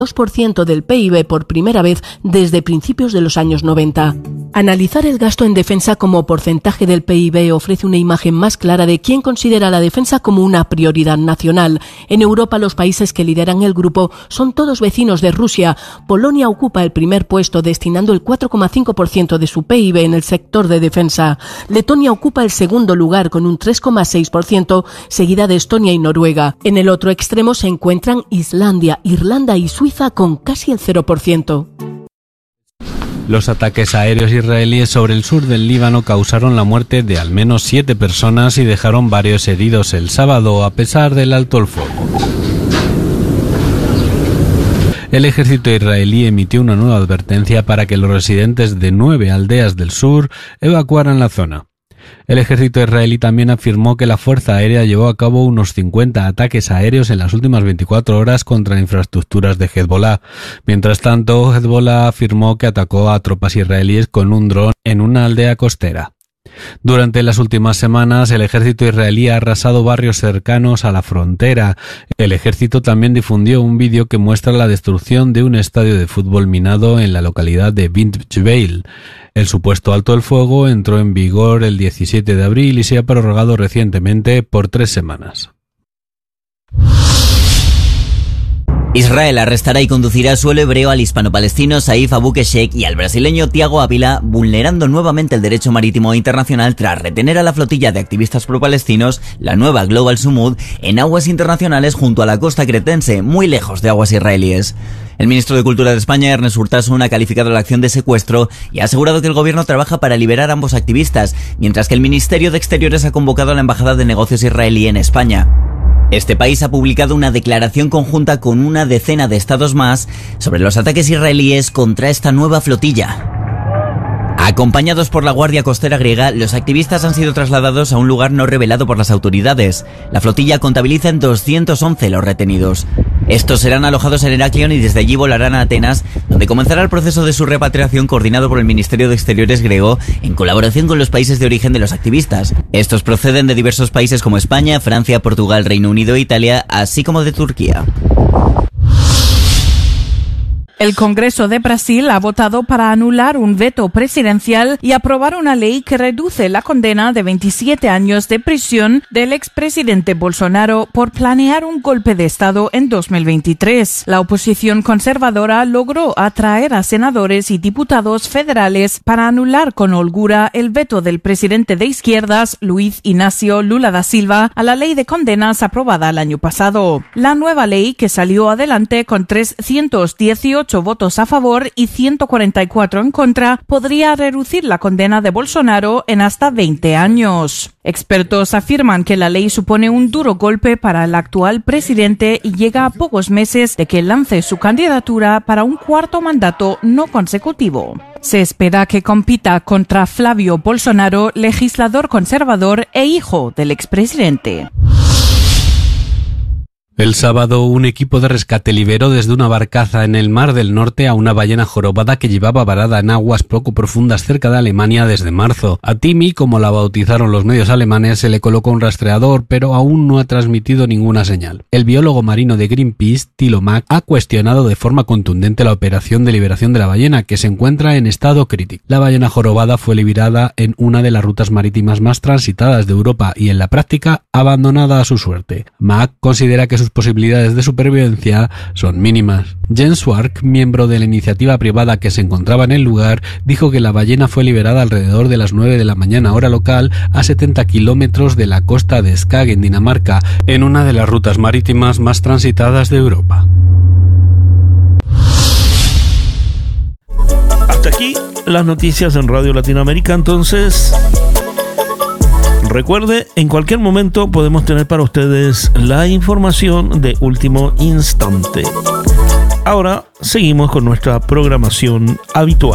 2% del PIB por primera vez desde principios de los años 90. Analizar el gasto en defensa como porcentaje del PIB ofrece una imagen más clara de quién considera la defensa como una prioridad nacional. En Europa, los países que lideran el grupo son todos vecinos de Rusia. Polonia ocupa el primer puesto, destinando el 4,5% de su PIB en el sector de defensa. Letonia ocupa el segundo lugar con un 3,6%, seguida de Estonia y Noruega. En el otro extremo se encuentran Islandia, Irlanda y Suiza con casi el 0%. Los ataques aéreos israelíes sobre el sur del Líbano causaron la muerte de al menos 7 personas y dejaron varios heridos el sábado, a pesar del alto el fuego. El ejército israelí emitió una nueva advertencia para que los residentes de 9 aldeas del sur evacuaran la zona. El ejército israelí también afirmó que la Fuerza Aérea llevó a cabo unos 50 ataques aéreos en las últimas 24 horas contra infraestructuras de Hezbollah. Mientras tanto, Hezbollah afirmó que atacó a tropas israelíes con un dron en una aldea costera. Durante las últimas semanas, el ejército israelí ha arrasado barrios cercanos a la frontera. El ejército también difundió un vídeo que muestra la destrucción de un estadio de fútbol minado en la localidad de Bint Jbeil. El supuesto alto el fuego entró en vigor el 17 de abril y se ha prorrogado recientemente por 3 semanas. Israel arrestará y conducirá a suelo hebreo al hispano-palestino Saif Abu-Keshek y al brasileño Thiago Ávila, vulnerando nuevamente el derecho marítimo internacional tras retener a la flotilla de activistas pro-palestinos, la nueva Global Sumud, en aguas internacionales junto a la costa cretense, muy lejos de aguas israelíes. El ministro de Cultura de España, Ernest Urtasun, ha calificado la acción de secuestro y ha asegurado que el gobierno trabaja para liberar a ambos activistas, mientras que el Ministerio de Exteriores ha convocado a la Embajada de Negocios israelí en España. Este país ha publicado una declaración conjunta con una decena de estados más sobre los ataques israelíes contra esta nueva flotilla. Acompañados por la Guardia Costera griega, los activistas han sido trasladados a un lugar no revelado por las autoridades. La flotilla contabiliza en 211 los retenidos. Estos serán alojados en Heraklion y desde allí volarán a Atenas, donde comenzará el proceso de su repatriación coordinado por el Ministerio de Exteriores griego en colaboración con los países de origen de los activistas. Estos proceden de diversos países como España, Francia, Portugal, Reino Unido e Italia, así como de Turquía. El Congreso de Brasil ha votado para anular un veto presidencial y aprobar una ley que reduce la condena de 27 años de prisión del expresidente Bolsonaro por planear un golpe de Estado en 2023. La oposición conservadora logró atraer a senadores y diputados federales para anular con holgura el veto del presidente de izquierdas, Luiz Inácio Lula da Silva, a la ley de condenas aprobada el año pasado. La nueva ley, que salió adelante con 318 votos a favor y 144 en contra, podría reducir la condena de Bolsonaro en hasta 20 años. Expertos afirman que la ley supone un duro golpe para el actual presidente y llega a pocos meses de que lance su candidatura para un cuarto mandato no consecutivo. Se espera que compita contra Flavio Bolsonaro, legislador conservador e hijo del expresidente. El sábado, un equipo de rescate liberó desde una barcaza en el Mar del Norte a una ballena jorobada que llevaba varada en aguas poco profundas cerca de Alemania desde marzo. A Timmy, como la bautizaron los medios alemanes, se le colocó un rastreador, pero aún no ha transmitido ninguna señal. El biólogo marino de Greenpeace, Thilo Mack, ha cuestionado de forma contundente la operación de liberación de la ballena, que se encuentra en estado crítico. La ballena jorobada fue liberada en una de las rutas marítimas más transitadas de Europa y, en la práctica, abandonada a su suerte. Mack considera que sus posibilidades de supervivencia son mínimas. Jens Swark, miembro de la iniciativa privada que se encontraba en el lugar, dijo que la ballena fue liberada alrededor de las 9 de la mañana hora local a 70 kilómetros de la costa de Skag en Dinamarca, en una de las rutas marítimas más transitadas de Europa. Hasta aquí las noticias en Radio Latinoamérica. Entonces, recuerde, en cualquier momento podemos tener para ustedes la información de último instante. Ahora seguimos con nuestra programación habitual.